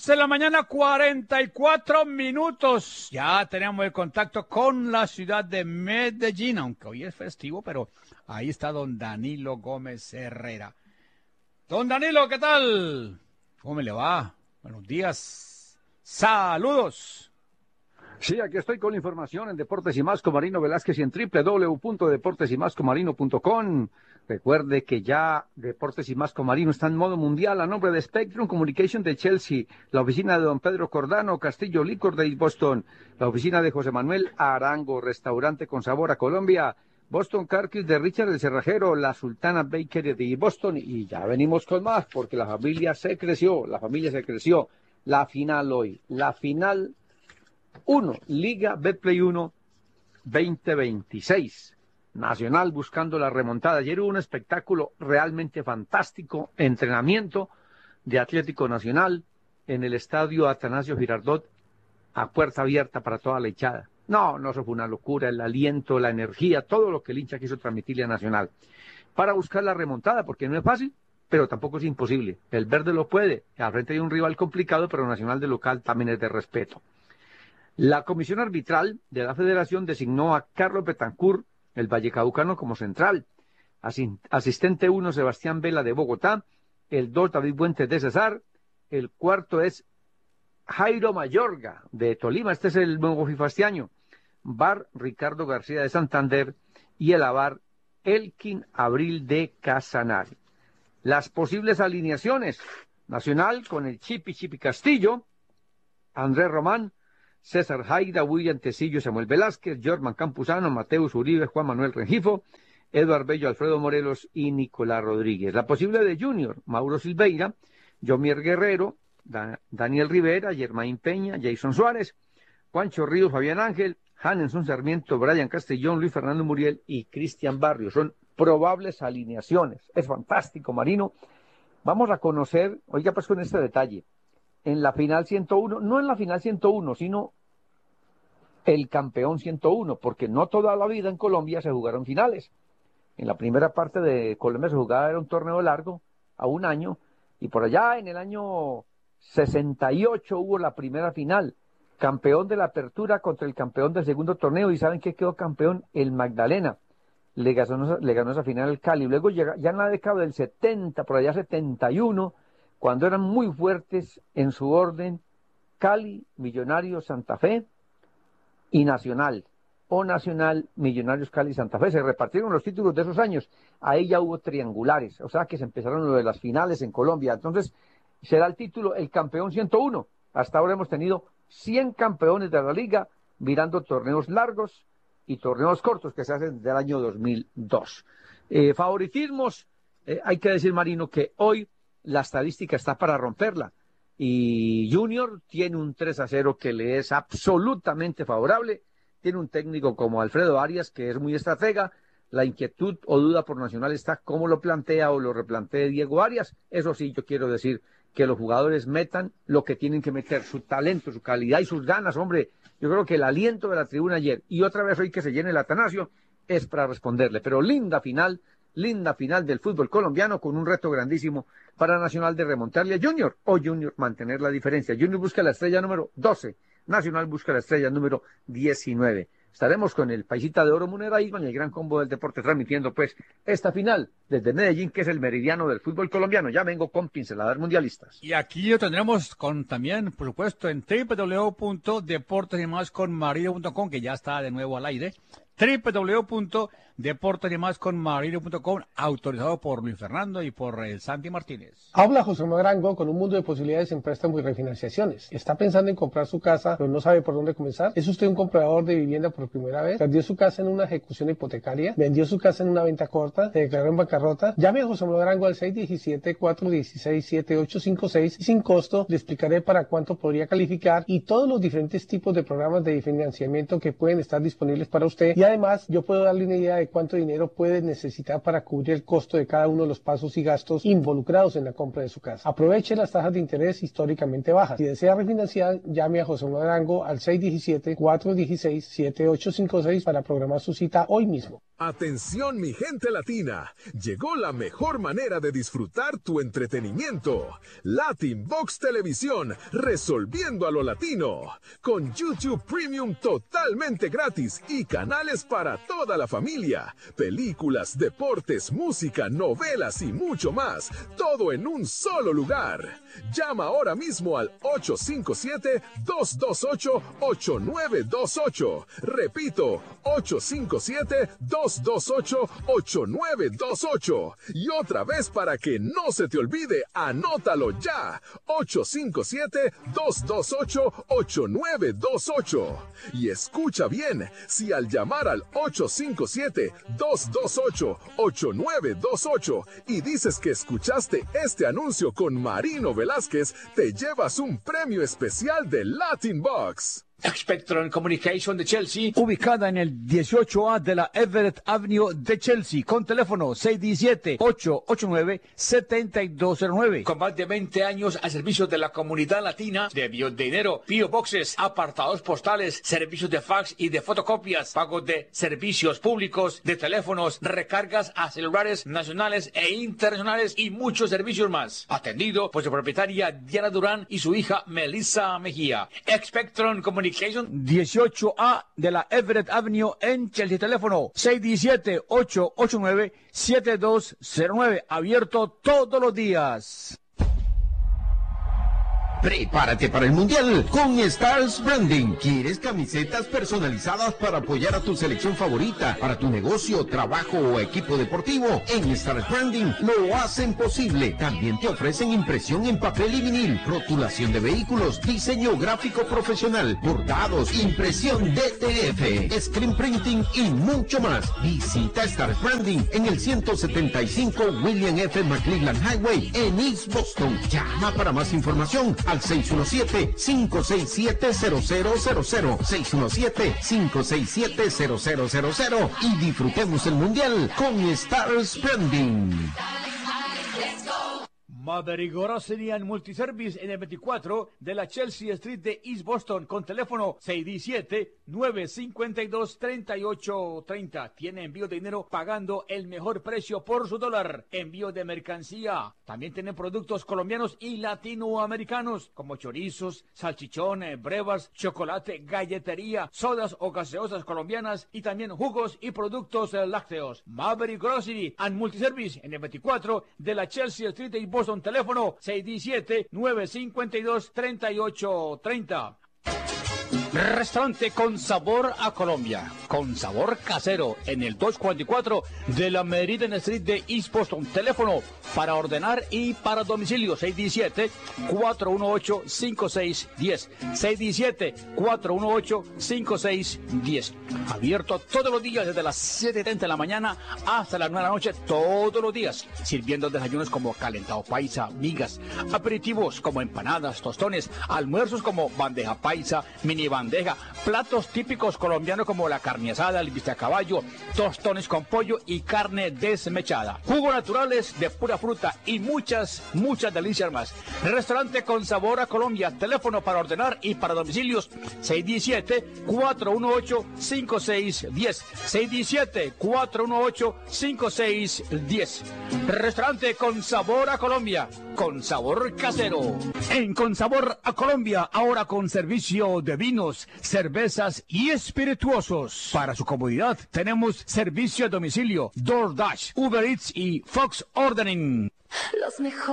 11 de la mañana, 44 minutos. Ya tenemos el contacto con la ciudad de Medellín, aunque hoy es festivo, pero ahí está don Danilo Gómez Herrera. Don Danilo, ¿qué tal? ¿Cómo le va? Buenos días. Saludos. Sí, aquí estoy con la información en Deportes y Más con Marino Velázquez y en www.deportesymasconmarino.com. Recuerde que ya Deportes y Más con Marino está en modo mundial a nombre de Spectrum Communication de Chelsea, la oficina de don Pedro Cordano, Castillo Licor de Boston, la oficina de José Manuel Arango, restaurante con sabor a Colombia, Boston Car Kiss de Richard el Cerrajero, la Sultana Bakery de Boston, y ya venimos con más porque la familia se creció. La final hoy, la final 1, Liga Betplay 1 2026. Nacional buscando la remontada. Ayer hubo un espectáculo realmente fantástico, entrenamiento de Atlético Nacional en el estadio Atanasio Girardot a puerta abierta para toda la hinchada. No, eso fue una locura, el aliento, la energía, todo lo que el hincha quiso transmitirle a Nacional. Para buscar la remontada, porque no es fácil, pero tampoco es imposible. El verde lo puede. Al frente hay un rival complicado, pero Nacional de local también es de respeto. La comisión arbitral de la federación designó a Carlos Betancourt, el vallecaucano, como central. Asistente 1, Sebastián Vela de Bogotá. El 2, David Fuentes de Cesar. El 4 es Jairo Mayorga de Tolima. Este es el nuevo FIFA este año. VAR, Ricardo García de Santander. Y el AVAR, Elkin Abril de Casanare. Las posibles alineaciones. Nacional con el Chipi Castillo. Andrés Román. César Haida, William Tecillo, Samuel Velázquez, Jorman Campuzano, Mateus Uribe, Juan Manuel Rengifo, Eduardo Bello, Alfredo Morelos y Nicolás Rodríguez. La posible de Junior, Mauro Silveira, Yomier Guerrero, Daniel Rivera, Germain Peña, Jason Suárez, Juancho Ríos, Fabián Ángel, Hanenson Sarmiento, Brian Castellón, Luis Fernando Muriel y Cristian Barrios. Son probables alineaciones. Es fantástico, Marino. Vamos a conocer, oiga pues con este detalle, en la final 101, no en la final 101, sino el campeón 101, porque no toda la vida en Colombia se jugaron finales. En la primera parte de Colombia se jugaba, era un torneo largo, a un año, y por allá en el año 68 hubo la primera final, campeón de la apertura contra el campeón del segundo torneo, y ¿saben qué quedó campeón? El Magdalena. Le ganó esa final al Cali. Luego ya en la década del 70, por allá 71, cuando eran muy fuertes en su orden, Cali, Millonarios, Santa Fe y Nacional, o Nacional, Millonarios, Cali, Santa Fe, se repartieron los títulos de esos años. Ahí ya hubo triangulares, o sea que se empezaron lo de las finales en Colombia. Entonces será el título el campeón 101. Hasta ahora hemos tenido 100 campeones de la liga, mirando torneos largos y torneos cortos que se hacen desde el año 2002. Favoritismos, hay que decir, Marino, que hoy la estadística está para romperla, y Junior tiene un 3-0 que le es absolutamente favorable. Tiene un técnico como Alfredo Arias que es muy estratega. La inquietud o duda por Nacional está cómo lo plantea o lo replantea Diego Arias. Eso sí, yo quiero decir que los jugadores metan lo que tienen que meter, su talento, su calidad y sus ganas. Hombre, yo creo que el aliento de la tribuna ayer y otra vez hoy que se llene el Atanasio es para responderle. Pero linda final del fútbol colombiano, con un reto grandísimo para Nacional de remontarle a Junior, o Junior mantener la diferencia. Junior busca la estrella número 12, Nacional busca la estrella número 19. Estaremos con el paisita de oro Munera y con el gran combo del deporte transmitiendo pues esta final desde Medellín, que es el meridiano del fútbol colombiano. Ya vengo con pinceladas mundialistas. Y aquí lo tendremos con también, por supuesto, en www.deportesymasconmarino.com, que ya está de nuevo al aire. www.deportesymasconmarino.com, autorizado por Luis Fernando y por el Santi Martínez. Habla José Manuel Arango con un mundo de posibilidades en préstamos y refinanciaciones. ¿Está pensando en comprar su casa pero no sabe por dónde comenzar? ¿Es usted un comprador de vivienda por primera vez? ¿Perdió su casa en una ejecución hipotecaria? ¿Vendió su casa en una venta corta? ¿Se declaró en bancarrota? Llame a José Manuel Arango al 617-416-7856 y sin costo le explicaré para cuánto podría calificar y todos los diferentes tipos de programas de financiamiento que pueden estar disponibles para usted. Y además yo puedo darle una idea de cuánto dinero puede necesitar para cubrir el costo de cada uno de los pasos y gastos involucrados en la compra de su casa. Aproveche las tasas de interés históricamente bajas. Si desea refinanciar, llame a José Manuel Arango al 617-416-7856 para programar su cita hoy mismo. Atención mi gente latina, llegó la mejor manera de disfrutar tu entretenimiento. Latin Box Televisión, resolviendo a lo latino. Con YouTube Premium totalmente gratis y canales para toda la familia. Películas, deportes, música, novelas y mucho más. Todo en un solo lugar. Llama ahora mismo al 857-228-8928. Repito, 857-228-8928. Y otra vez para que no se te olvide, anótalo ya. 857-228-8928. Y escucha bien, si al llamar al 857-228-8928 y dices que escuchaste este anuncio con Marino Velázquez, te llevas un premio especial de Latin Box. Spectrum Communication de Chelsea, ubicada en el 18A de la Everett Avenue de Chelsea, con teléfono 617-889-7209. Con más de 20 años al servicio de la comunidad latina, de envío de dinero, P.O. Boxes, apartados postales, servicios de fax y de fotocopias, pagos de servicios públicos, de teléfonos, recargas a celulares nacionales e internacionales y muchos servicios más. Atendido por su propietaria Diana Durán y su hija Melissa Mejía. Spectrum Communication 18A de la Everett Avenue en Chelsea. Teléfono 617-889-7209. Abierto todos los días. Prepárate para el Mundial con Stars Branding. ¿Quieres camisetas personalizadas para apoyar a tu selección favorita, para tu negocio, trabajo o equipo deportivo? En Stars Branding lo hacen posible. También te ofrecen impresión en papel y vinil, rotulación de vehículos, diseño gráfico profesional, bordados, impresión DTF, screen printing y mucho más. Visita Stars Branding en el 175 William F. McClellan Highway en East Boston. Llama para más información al 617-567-0000, 617-567-0000 y disfrutemos el Mundial con Stars Branding. Maverick Grocery and Multiservice en el 24 de la Chelsea Street de East Boston, con teléfono 617-952-3830. Tiene envío de dinero pagando el mejor precio por su dólar. Envío de mercancía. También tienen productos colombianos y latinoamericanos como chorizos, salchichones, brevas, chocolate, galletería, sodas o gaseosas colombianas y también jugos y productos lácteos. Maverick Grocery and Multiservice en el 24 de la Chelsea Street de East Boston. Teléfono 617-952-3830. Restaurante con sabor a Colombia, con sabor casero, en el 244 de la Meridian Street de East Boston. Teléfono para ordenar y para domicilio 617-418-5610, 617-418-5610. Abierto todos los días desde las 7:30 de la mañana hasta las 9 de la noche, todos los días, sirviendo desayunos como calentado paisa, migas, aperitivos como empanadas, tostones, almuerzos como bandeja paisa, mini bandeja, platos típicos colombianos como la carne asada, el bistec a caballo, tostones con pollo y carne desmechada, jugos naturales de pura fruta y muchas delicias más. Restaurante con sabor a Colombia. Teléfono para ordenar y para domicilios 617-418-5610, 617-418-5610. Restaurante con sabor a Colombia, con sabor casero. En Con Sabor a Colombia, ahora con servicio de vinos, cervezas y espirituosos. Para su comodidad, tenemos servicio a domicilio, DoorDash, Uber Eats y Fox Ordering. Los mejores.